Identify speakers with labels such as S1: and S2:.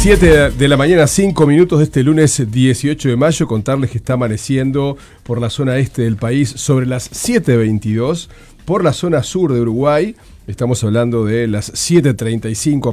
S1: 7 de la mañana, 5 minutos de este lunes 18 de mayo. Contarles que está amaneciendo por la zona este del país sobre las 7:22, por la zona sur de Uruguay. Estamos hablando de las 7:35